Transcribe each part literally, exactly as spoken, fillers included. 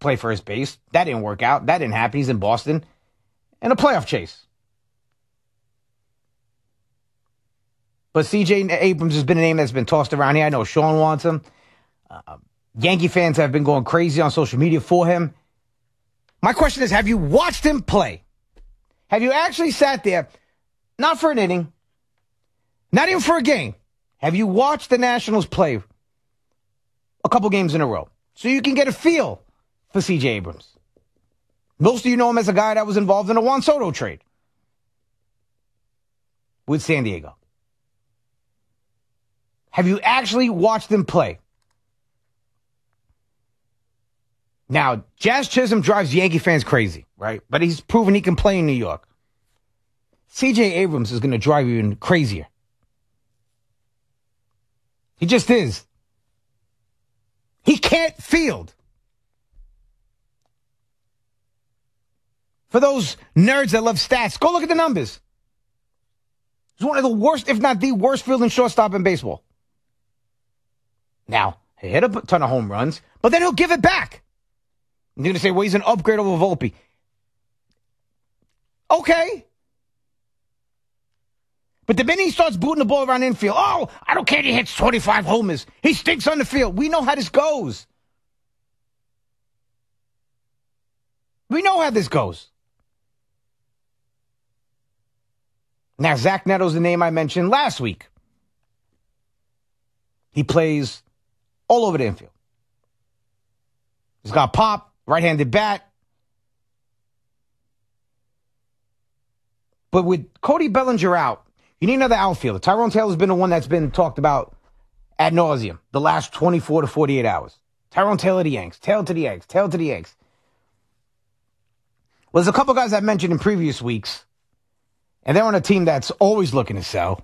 play first base. That didn't work out. That didn't happen. He's in Boston in a playoff chase. But C J Abrams has been a name that's been tossed around here. I know Sean wants him. Uh, Yankee fans have been going crazy on social media for him. My question is, have you watched him play? Have you actually sat there, not for an inning, not even for a game? Have you watched the Nationals play a couple games in a row so you can get a feel for C J Abrams? Most of you know him as a guy that was involved in a Juan Soto trade with San Diego. Have you actually watched him play? Now, Jazz Chisholm drives Yankee fans crazy, right? But he's proven he can play in New York. C J Abrams is going to drive you even crazier. He just is. He can't field. For those nerds that love stats, go look at the numbers. He's one of the worst, if not the worst fielding shortstop in baseball. Now, he hit a ton of home runs, but then he'll give it back. You're going to say, well, he's an upgrade over Volpe. Okay. But the minute he starts booting the ball around infield, oh, I don't care if he hits twenty-five homers. He stinks on the field. We know how this goes. We know how this goes. Now, Zach Neto's the name I mentioned last week. He plays all over the infield. He's got pop, right-handed bat. But with Cody Bellinger out, you need another outfielder. Tyrone Taylor's been the one that's been talked about ad nauseum the last twenty-four to forty-eight hours. Tyrone Taylor to the Yanks, Taylor to the Yanks, Taylor to the Yanks. Well, there's a couple guys I mentioned in previous weeks, and they're on a team that's always looking to sell.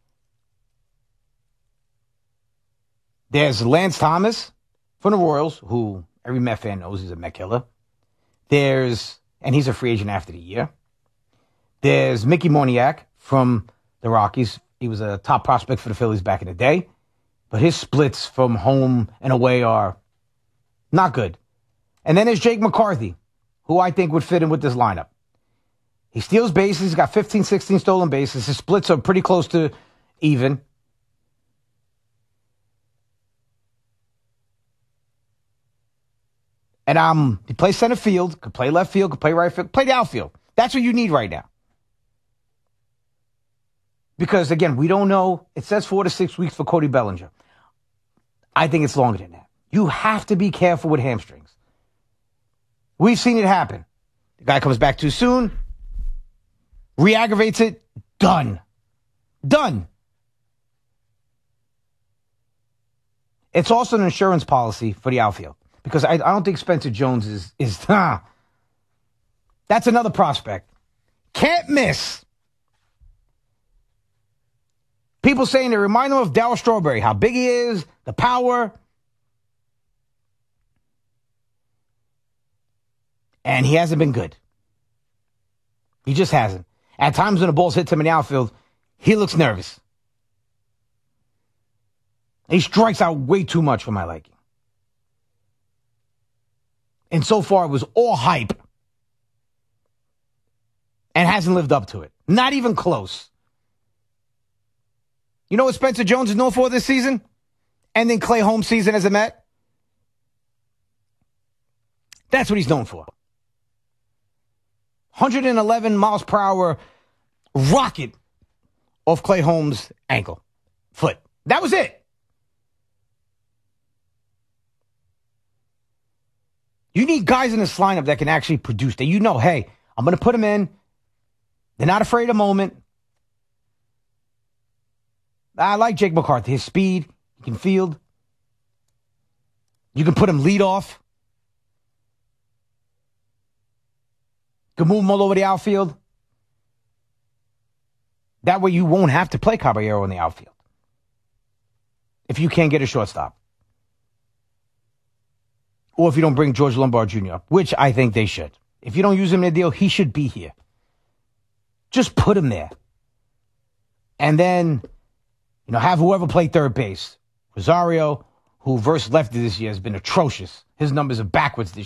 There's Lance Thomas from the Royals, who every Met fan knows he's a Met killer. There's, and he's a free agent after the year. There's Mickey Moniak from the Rockies. He was a top prospect for the Phillies back in the day. But his splits from home and away are not good. And then there's Jake McCarthy, who I think would fit in with this lineup. He steals bases. He's got fifteen, sixteen stolen bases. His splits are pretty close to even. And um, he plays center field, could play left field, could play right field, play the outfield. That's what you need right now. Because, again, we don't know. It says four to six weeks for Cody Bellinger. I think it's longer than that. You have to be careful with hamstrings. We've seen it happen. The guy comes back too soon, re-aggravates it, done. Done. It's also an insurance policy for the outfield. Because I, I don't think Spencer Jones is, is ah, that's another prospect. Can't miss. People saying they remind them of Darryl Strawberry, how big he is, the power. And he hasn't been good. He just hasn't. At times when the balls hit him in the outfield, he looks nervous. He strikes out way too much for my liking. And so far, it was all hype. And hasn't lived up to it. Not even close. You know what Spencer Jones is known for this season? And then Clay Holmes' season as a Met? That's what he's known for. one hundred eleven miles per hour rocket off Clay Holmes' ankle. Foot. That was it. You need guys in this lineup that can actually produce. That you know, hey, I'm going to put them in. They're not afraid of the moment. I like Jake McCarthy. His speed. He can field. You can put him lead off. You can move him all over the outfield. That way you won't have to play Caballero in the outfield. If you can't get a shortstop. Or if you don't bring George Lombard Junior up, which I think they should. If you don't use him in the deal, he should be here. Just put him there. And then, you know, have whoever play third base. Rosario, who versus lefty this year has been atrocious. His numbers are backwards this year.